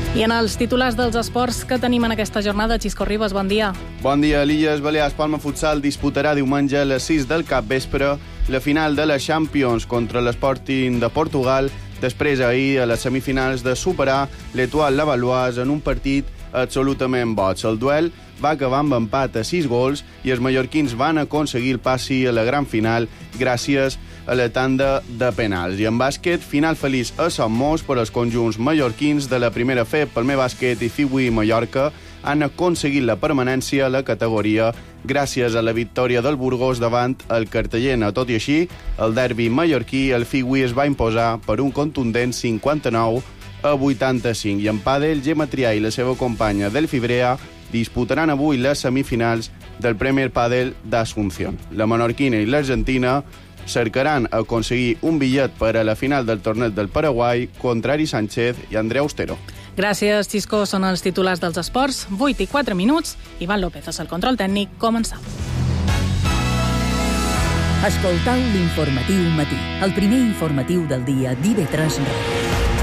I en els titulars dels esports que tenim en aquesta jornada, Xisco Ribas, bon dia. Bon dia, l'Illes Balears Palma Futsal disputarà diumenge a les 6 del capvespre la final de la Champions contra l'Sporting de Portugal, després ahir a les semifinals de superar l'Etoile Lavalloise en un partit absolutament boig. El duel va acabar amb empat a 6 gols i els mallorquins van aconseguir el passi a la gran final gràcies a la tanda de penals. I en bàsquet, final feliç a Sant Mos per als conjunts mallorquins de la primera FEP. Palmer Bàsquet i Figui Mallorca han aconseguit la permanència a la categoria gràcies a la victòria del Burgos davant el Cartagena. Tot i així, el derbi mallorquí, el Figui es va imposar per un contundent 59-85. I en pàdel, Gemma Trià i la seva companya Delphi Brea disputaran avui les semifinals del Premier Padel d'Asunción. La menorquina i l'argentina cercaran aconseguir un bitllet per a la final del torneig del Paraguai contra Ari Sánchez i Andrea Austero. Gràcies, Xisco. Són els titulars dels esports. 8:04. Ivan López és el control tècnic. Començam. Escoltau l'informatiu matí, el primer informatiu del dia d'IV3 Ràdio.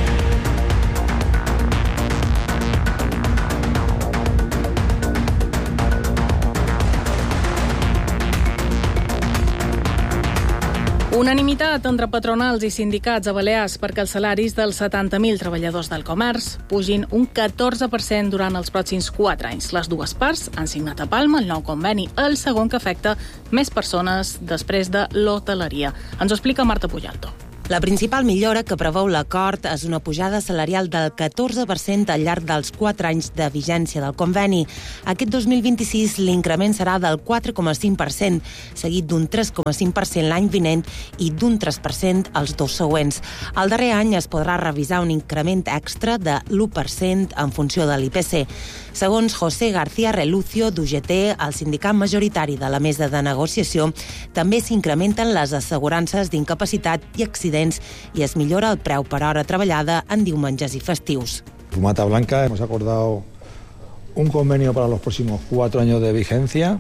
Unanimitat entre patronals i sindicats a Balears perquè els salaris dels 70.000 treballadors del comerç pugin un 14% durant els pròxims 4 anys. Les dues parts han signat a Palma el nou conveni, el segon que afecta més persones després de l'hoteleria. Ens ho explica Marta Pujalto. La principal millora que preveu l'acord és una pujada salarial del 14% al llarg dels 4 anys de vigència del conveni. Aquest 2026 l'increment serà del 4,5%, seguit d'un 3,5% l'any vinent i d'un 3% els dos següents. El darrer any es podrà revisar un increment extra de l'1% en funció de l'IPC. Segons José García Relucio, d'UGT, el sindicat majoritari de la mesa de negociació, també s'incrementen les assegurances d'incapacitat i accidents y es millora el preu per hora treballada en diumenges i festius. Fumata Blanca hemos acordado un convenio para los próximos 4 años de vigencia,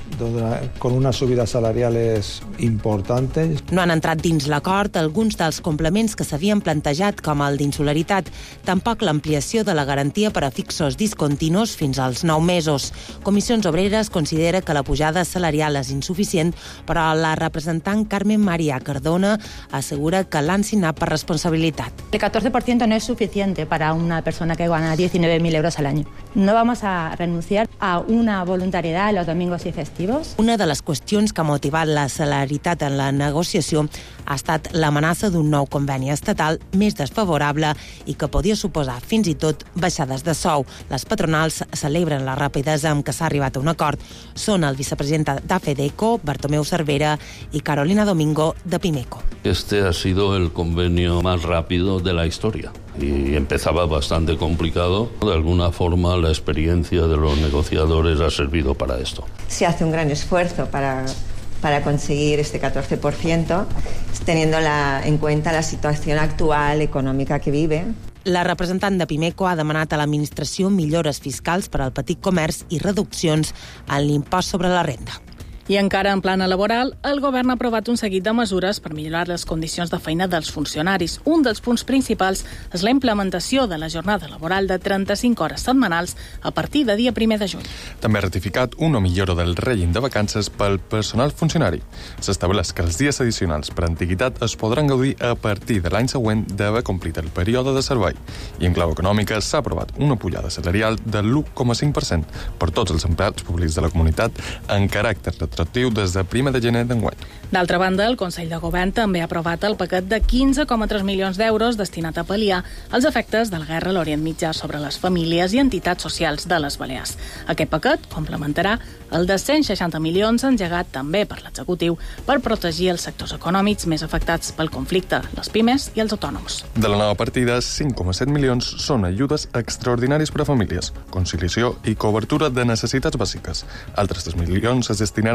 con unas subidas salariales importantes. No han entrat dins l'acord alguns dels complements que s'havien plantejat, com el d'insularitat, tampoc l'ampliació de la garantia per a fixos discontinus fins als 9 mesos. Comissions Obreres considera que la pujada salarial és insuficient, però la representant Carmen María Cardona assegura que l'han signat per responsabilitat. El 14% no es suficiente para una persona que gana 19.000 euros al año. No vamos a renunciar a una voluntariedad en los domingos y festivos. Una de les qüestions que ha motivat la celeritat en la negociació ha estat l'amenaça d'un nou conveni estatal més desfavorable i que podia suposar fins i tot baixades de sou. Les patronals celebren la rapidesa amb què s'ha arribat a un acord. Són el vicepresident d'AFEDECO, Bartomeu Cervera, i Carolina Domingo, de Pimeco. Este ha sido el convenio más rápido de la historia y empezaba bastante complicado. De alguna forma, la experiencia de los negociadores ha servido para esto. Se hace un gran esfuerzo para conseguir este 14%, teniendo en cuenta la situación actual econòmica que vive. La representant de Pimeco ha demanat a l'administració millores fiscals per al petit comerç i reduccions en l'impost sobre la renda. I encara en plana laboral, el govern ha aprovat un seguit de mesures per millorar les condicions de feina dels funcionaris. Un dels punts principals és la implementació de la jornada laboral de 35 hores setmanals a partir de dia 1 de juny. També ha ratificat una millora del règim de vacances pel personal funcionari. S'estableix que els dies addicionals per antiguitat es podran gaudir a partir de l'any següent d'haver complit el període de servei. I en clau econòmica s'ha aprovat una pujada salarial de l'1,5% per tots els empleats públics de la comunitat en caràcter retroactiu des de 1 de gener d'enguany. D'altra banda, el Consell de Govern també ha aprovat el paquet de 15,3 milions d'euros destinat a pal·liar els efectes de la guerra a l'Orient Mitjà sobre les famílies i entitats socials de les Balears. Aquest paquet complementarà el de 160 milions engegat també per l'executiu per protegir els sectors econòmics més afectats pel conflicte, les pimes i els autònoms. De la nova partida, 5,7 milions són ajudes extraordinàries per a famílies, conciliació i cobertura de necessitats bàsiques. Altres 3 milions es destinaran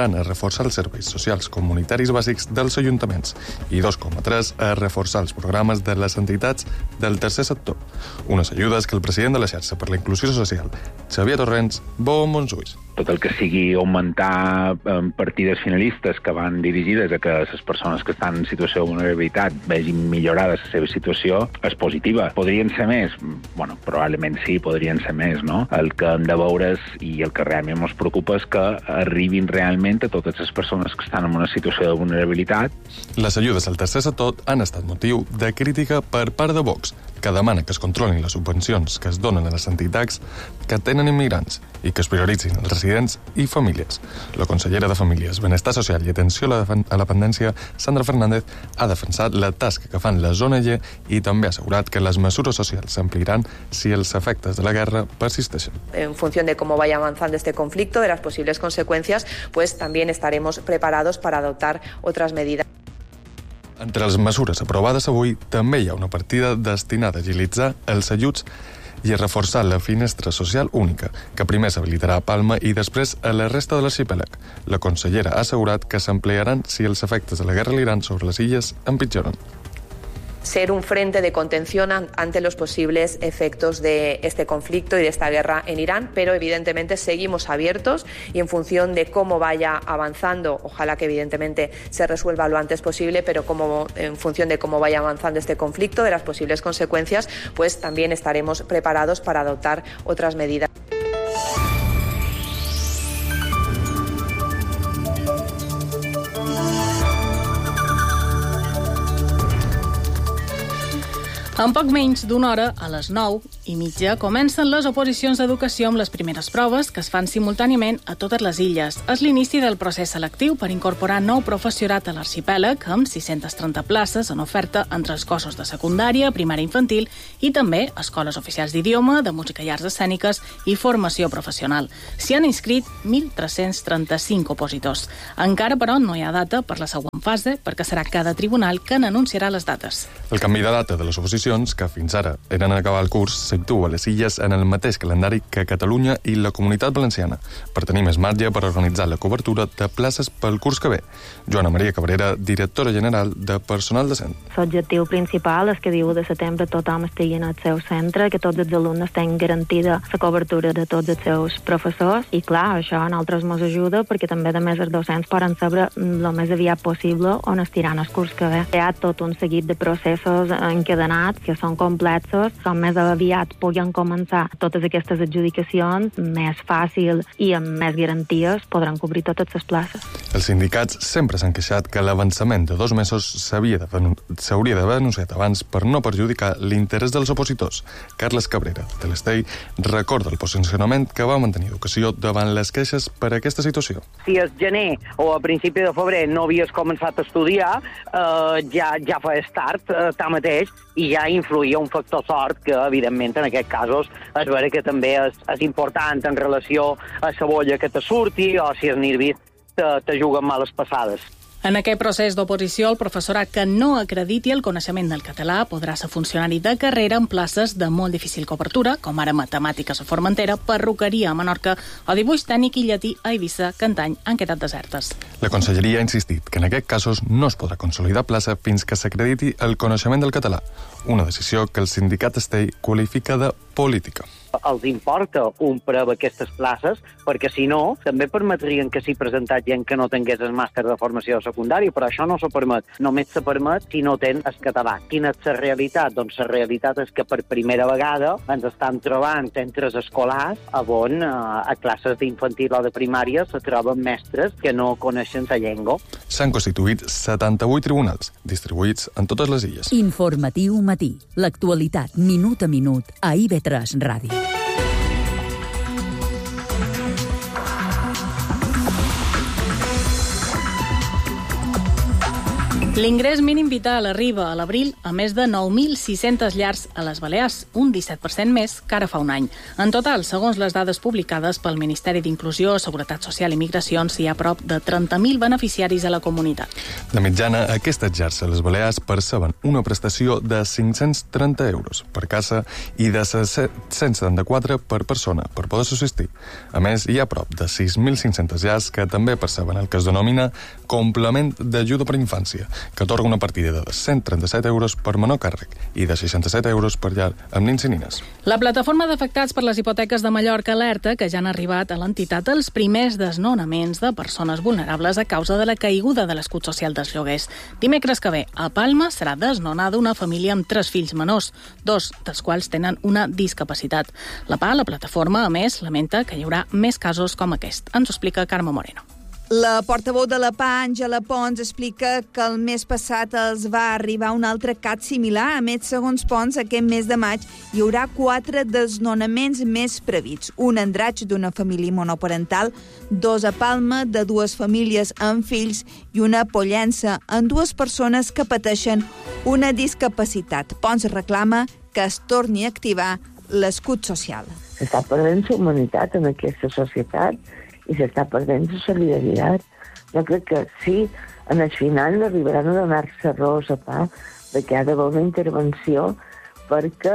destinaran a reforçar els serveis socials comunitaris bàsics dels ajuntaments i 2,3 a reforçar els programes de les entitats del tercer sector. Unes ajudes que el president de la xarxa per la inclusió social, Xavier Torrents, veu amb bons ulls. Tot el que sigui augmentar partides finalistes que van dirigides a que les persones que estan en situació de vulnerabilitat vegin millorada la seva situació és positiva. Podrien ser més? Bueno, probablement sí, podrien ser més, no? El que hem de veure i el que realment ens preocupa és que arribin realment a totes les persones que estan en una situació de vulnerabilitat. Les ajudes al tercer sector han estat motiu de crítica per part de Vox, que demana que es controlin les subvencions que es donen a les entitats que tenen immigrants i que es prioritzin els residents i famílies. La consellera de Famílies, Benestar Social i Atenció a la Dependència, Sandra Fernández, ha defensat la tasca que fan les ONG i també ha assegurat que les mesures socials s'ampliaran si els efectes de la guerra persisteixen. En función de cómo vaya avanzando este conflicto, de las posibles consecuencias, pues también estaremos preparados para adoptar otras medidas. Entre les mesures aprovades avui també hi ha una partida destinada a agilitzar els ajuts i a reforçar la finestra social única, que primer s'habilitarà a Palma i després a la resta de l'arxipèlag. La consellera ha assegurat que s'ampliaran si els efectes de la guerra a l'Iran sobre les illes empitjoren. Ser un frente de contención ante los posibles efectos de este conflicto y de esta guerra en Irán, pero evidentemente seguimos abiertos y en función de cómo vaya avanzando, ojalá que evidentemente se resuelva lo antes posible, pero en función de cómo vaya avanzando este conflicto, de las posibles consecuencias, pues también estaremos preparados para adoptar otras medidas. En poc menys d'una hora, a les 9:30, comencen les oposicions d'educació amb les primeres proves que es fan simultàniament a totes les illes. És l'inici del procés selectiu per incorporar nou professorat a l'arxipèlag, amb 630 places en oferta entre els cossos de secundària, primària infantil i també escoles oficials d'idioma, de música i arts escèniques i formació professional. S'hi han inscrit 1.335 opositors. Encara, però, no hi ha data per la següent fase, perquè serà cada tribunal que n'anunciarà les dates. El canvi de data de les oposicions, que fins ara eren a acabar el curs, s'actua a les illes en el mateix calendari que Catalunya i la Comunitat Valenciana, per tenir més marge per organitzar la cobertura de places pel curs que ve. Joana Maria Cabrera, directora general de Personal Docent. L'objectiu principal és que d'1 de setembre tothom estigui en el seu centre, que tots els alumnes tinguin garantida la cobertura de tots els seus professors, i clar, això a nosaltres ens ajuda perquè també de més els docents poden saber el més aviat possible on estiran el curs que ve. Hi ha tot un seguit de processos encadenats que són complexos, com més aviat puguen començar totes aquestes adjudicacions, més fàcil i amb més garanties podran cobrir totes les places. Els sindicats sempre s'han queixat que l'avançament de 2 mesos s'hauria d'haver anunciat abans per no perjudicar l'interès dels opositors. Carles Cabrera, de l'Estei, recorda el posicionament que va mantenir Educació davant les queixes per aquesta situació. Si al gener o a principi de febrer no havies començat a estudiar, ja feies tard, tanmateix, i ja influïa un factor sort que, evidentment, en aquests casos és vera que també és important en relació a la bolla que te surti o si els nervis te juguen males passades. En aquest procés d'oposició, el professorat que no acrediti el coneixement del català podrà ser funcionari de carrera en places de molt difícil cobertura, com ara matemàtiques a Formentera, perruqueria a Menorca o dibuix tècnic i llatí a Eivissa, que antany han quedat desertes. La Conselleria ha insistit que en aquests casos no es podrà consolidar plaça fins que s'acrediti el coneixement del català, una decisió que el sindicat Estei qualifica de política. Els importa un preu aquestes places, perquè si no, també permetrien que s'hi presentat gent que no tingués el màster de formació secundària, però això no se permet. Només se permet si no tens el català. Quina és la realitat? Doncs la realitat és que per primera vegada ens estan trobant centres escolars on a classes d'infantil o de primària se troben mestres que no coneixen la llengua. S'han constituït 78 tribunals, distribuïts en totes les illes. Informatiu matí. L'actualitat minut a minut a IB3 Ràdio. L'ingrés mínim vital arriba a l'abril a més de 9.600 llars a les Balears, un 17% més que ara fa un any. En total, segons les dades publicades pel Ministeri d'Inclusió, Seguretat Social i Migracions, hi ha prop de 30.000 beneficiaris a la comunitat. De mitjana, aquestes llars a les Balears perceben una prestació de 530 euros per casa i de 774 per persona per poder subsistir. A més, hi ha prop de 6.500 llars que també perceben el que es denomina complement d'ajuda per infància, que atorga una partida de 137 euros per menor càrrec i de 67 euros per llar amb nins i nines. La plataforma d'afectats per les hipoteques de Mallorca alerta que ja han arribat a l'entitat els primers desnonaments de persones vulnerables a causa de la caiguda de l'escut social dels lloguers. Dimecres que ve, a Palma serà desnonada una família amb 3 fills menors, 2 dels quals tenen una discapacitat. La plataforma, a més, lamenta que hi haurà més casos com aquest. Ens ho explica Carme Moreno. La portaveu de la PA, Àngela Pons, explica que el mes passat els va arribar un altre cas similar. A més, segons Pons, aquest mes de maig hi haurà 4 desnonaments més previts. Un a Andratx d'una família monoparental, 2 a Palma de 2 famílies amb fills i una a Pollença amb 2 persones que pateixen una discapacitat. Pons reclama que es torni a activar l'escut social. S'està perdent la humanitat en aquesta societat i s'està perdent la solidaritat. Jo crec que sí, en el final arribaran a donar-se raó a pa de que ha d'haver una intervenció perquè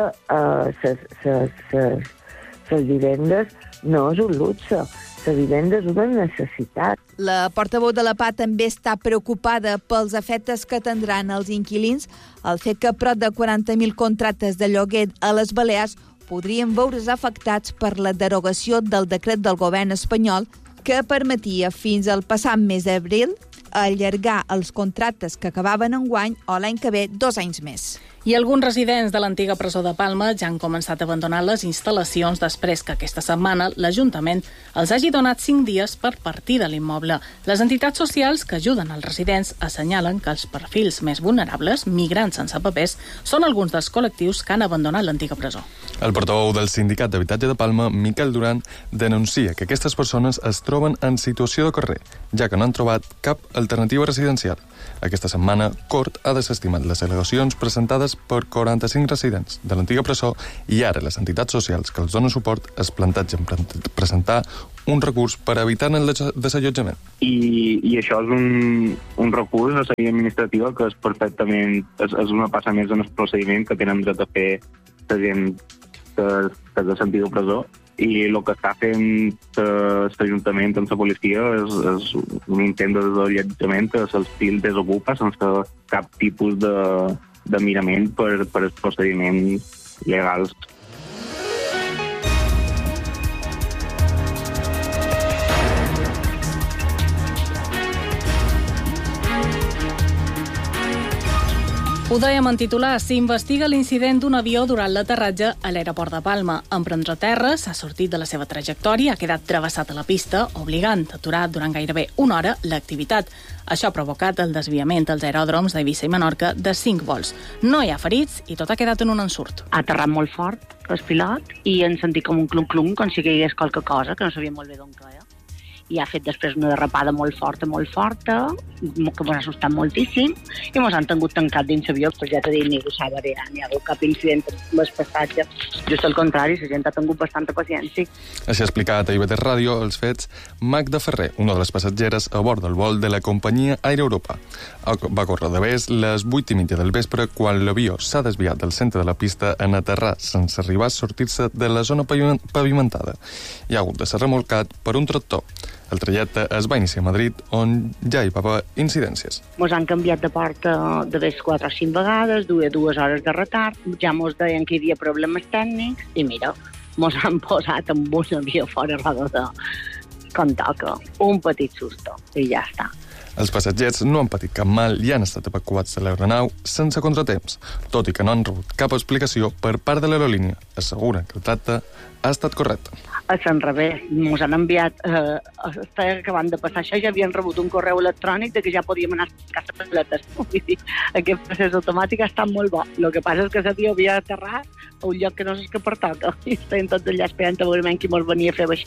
les vivendes no és un luxe, les vivendes és una necessitat. La portaveu de la PA també està preocupada pels efectes que tindran els inquilins el fet que prop de 40.000 contractes de lloguer a les Balears podrien veure's afectats per la derogació del decret del govern espanyol que permetia fins al passat mes d'abril allargar els contractes que acabaven enguany o l'any que ve 2 anys més. I alguns residents de l'antiga presó de Palma ja han començat a abandonar les instal·lacions després que aquesta setmana l'Ajuntament els hagi donat 5 dies per partir de l'immoble. Les entitats socials que ajuden els residents assenyalen que els perfils més vulnerables, migrants sense papers, són alguns dels col·lectius que han abandonat l'antiga presó. El portaveu del Sindicat d'Habitatge de Palma, Miquel Duran, denuncia que aquestes persones es troben en situació de carrer, ja que no han trobat cap alternativa residencial. Aquesta setmana, Cort ha desestimat les al·legacions presentades per 45 residents de l'antiga presó i ara les entitats socials que els donen suport es plantegen presentar un recurs per evitar el desallotjament. I això és un recurs de seguida administrativa que és perfectament és una passa més en el procediment que tenen dret a fer la gent que és de l'antiga presó. I el que està fent l'Ajuntament amb la policia és un intent de desallotjament que se'ls fil desocupa sense cap tipus de mirament per els procediments legals. Ho dèiem en titular, s'investiga l'incident d'un avió durant l'aterratge a l'aeroport de Palma. En prendre terra, s'ha sortit de la seva trajectòria, ha quedat travessat a la pista, obligant a aturar durant gairebé una hora l'activitat. Això ha provocat el desviament als aeròdroms d'Eivissa i Menorca de 5 vols. No hi ha ferits i tot ha quedat en un ensurt. Ha aterrat molt fort el pilot i hem sentit com un clung-clung, com si caigués qualque cosa, que no sabia molt bé d'on queia. I ha fet després una derrapada molt forta, que m'ha assustat moltíssim, i ens han tingut tancat dins l'avió, però ja t'he dit, ningú s'ha variat, ni ha hagut cap incident amb el passatge. Just al contrari, la gent ha tingut bastanta paciència. Així ha explicat a IB3 Ràdio els fets Magda Ferrer, una de les passatgeres a bord del vol de la companyia Air Europa. Va córrer de vés les 8:30 del vespre quan l'avió s'ha desviat del centre de la pista en aterrar sense arribar a sortir-se de la zona pavimentada. I ha hagut de ser remolcat per un tractor. El trajecte es va iniciar a Madrid, on ja hi va haver incidències. Ens han canviat de porta de vés 4 o 5 vegades, duia 2 hores de retard, ja ens deien que hi havia problemes tècnics, i mira, ens han posat amb un avió fora roda de com toca, un petit susto, i ja està. Els passatgers no han patit cap mal i han estat evacuats de l'aeronau sense contratemps, tot i que no han rebut cap explicació per part de l'aerolínia. Asseguren que el tracte ha estat correcte. A l'enrevés, ens han enviat, acabant de passar això, ja havien rebut un correu electrònic de que ja podíem anar a casa de paletes. Aquest procés automàtic ha estat molt bo. El que passa és que l'avió havia aterrat a un lloc que no és que pertoca. I estem tots allà esperant a veure qui ens venia a fer baixar.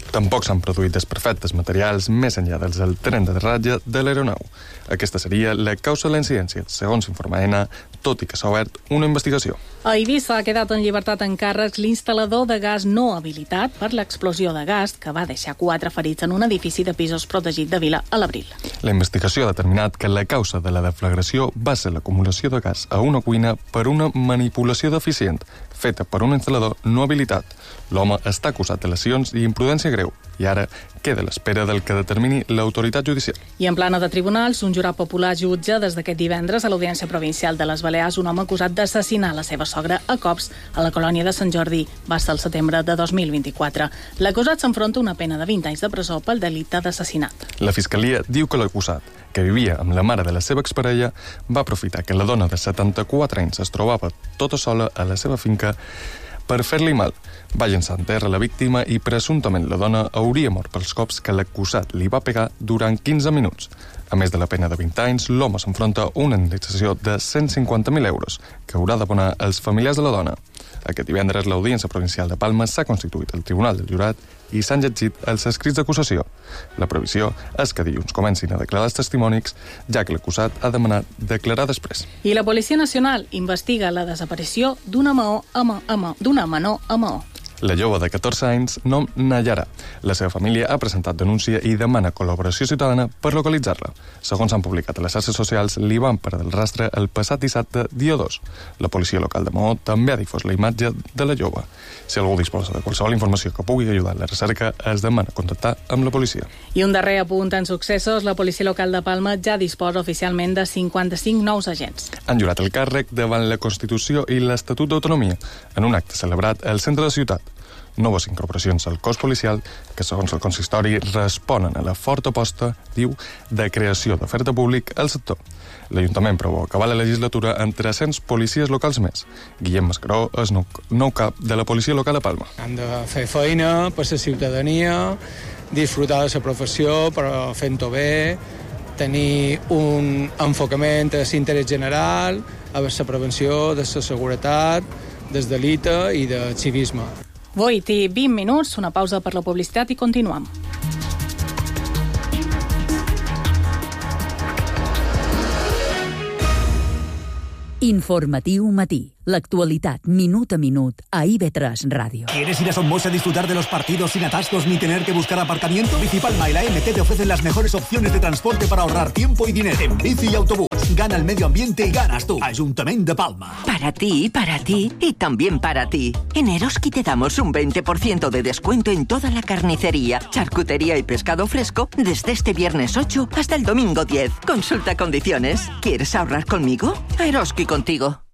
Tampoc s'han produït desperfectes materials més enllà dels del tren d'aterratge de l'aeronau. Aquesta seria la causa de la incidència, segons informa ENA, tot i que s'ha obert una investigació. A Eivissa ha quedat en llibertat en càrrecs l'instal·lador de gas no habilitat per l'explosió de gas que va deixar 4 ferits en un edifici de pisos protegit de Vila a l'abril. La investigació ha determinat que la causa de la deflagració va ser l'acumulació de gas a una cuina per una manipulació deficient, feta per un instal·lador no habilitat. L'home està acusat de lesions i imprudència greu i ara queda a l'espera del que determini l'autoritat judicial. I en plana de tribunals, un jurat popular jutja des d'aquest divendres a l'Audiència Provincial de les Balears un home acusat d'assassinar la seva sogra a cops a la colònia de Sant Jordi. Va ser el setembre de 2024. L'acusat s'enfronta a una pena de 20 anys de presó pel delicte d'assassinat. La Fiscalia diu que l'acusat, que vivia amb la mare de la seva exparella, va aprofitar que la dona de 74 anys es trobava tota sola a la seva finca per fer-li mal. Va llençar en terra la víctima i presumptament la dona hauria mort pels cops que l'acusat li va pegar durant 15 minuts. A més de la pena de 20 anys, l'home s'enfronta a una indemnització de 150.000 euros que haurà d'abonar als familiars de la dona. Aquest divendres, l'Audiència Provincial de Palma s'ha constituït al Tribunal del Jurat i s'han llegit els escrits d'acusació. La previsió és que dilluns comencin a declarar els testimonis, ja que l'acusat ha demanat declarar després. I la Policia Nacional investiga la desaparició d'una menor a Maó. La jove de 14 anys, nom Nayara. La seva família ha presentat denúncia i demana col·laboració ciutadana per localitzar-la. Segons han publicat a les xarxes socials, li van perdre el rastre el passat dissabte, dia 2. La policia local de Maó també ha difós la imatge de la jove. Si algú disposa de qualsevol informació que pugui ajudar en la recerca, es demana contactar amb la policia. I un darrer apunt en successos, la policia local de Palma ja disposa oficialment de 55 nous agents. Han jurat el càrrec davant la Constitució i l'Estatut d'Autonomia en un acte celebrat al centre de la ciutat. Noves incorporacions al cos policial que, segons el consistori, responen a la forta aposta, diu, de creació d'oferta públic al sector. L'Ajuntament preveu acabar la legislatura amb 300 policies locals més. Guillem Mascaró és nou cap de la policia local a Palma. Han de fer feina per la ciutadania, disfrutar de la professió, però fent-ho bé, tenir un enfocament a l'interès general, a la prevenció de la seguretat, del delicte i del civisme. 8 i 20 minuts, una pausa per la publicitat i continuem. Informatiu Matí. L'actualitat minut a minut a IB3 Ràdio. ¿Quieres ir a Somos a disfrutar de los partidos sin atascos ni tener que buscar aparcamiento? Bicipalma y la MT te ofrecen las mejores opciones de transporte para ahorrar tiempo y dinero. En bici y autobús. Gana el medio ambiente y ganas tú. Ayuntamiento de Palma. Para ti y también para ti. En Eroski te damos un 20% de descuento en toda la carnicería, charcutería y pescado fresco desde este viernes 8 hasta el domingo 10. Consulta condiciones. ¿Quieres ahorrar conmigo? Eroski contigo.